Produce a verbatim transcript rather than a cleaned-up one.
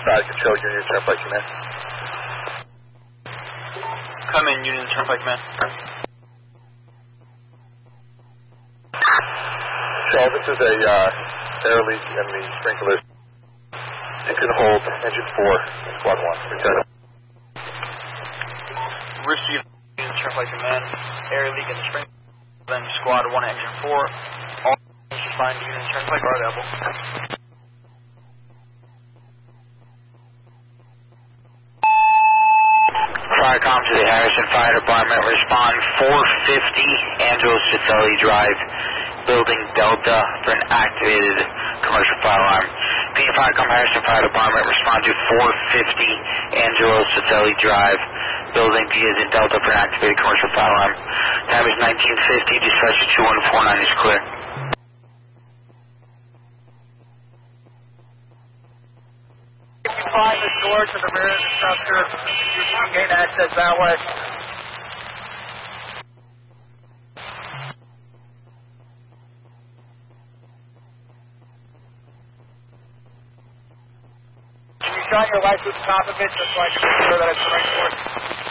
Side Control, Union Turnpike Command. Come in, Union Turnpike Command. Charles, this is a uh, air leak in the sprinklers. You can hold engine four in squad one. Return. Receive Union Turnpike Command. Air leak in the spring. Then squad one, engine four. All engines flying to Union Turnpike are available. Firecom to the Harrison Fire Department. Respond four fifty Angelo Cifelli Drive, Building Delta for an activated commercial fire alarm. P Firecom Harrison Fire Department. Respond to four fifty Angelo Cifelli Drive, Building D as in Delta for an activated commercial fire alarm. Time is nineteen fifty. Dispatch two one four nine is clear. If you find the door to the rear of the structure, you can gain access that way. Can you shine your light to the top of it just so I can make sure that it's the right door?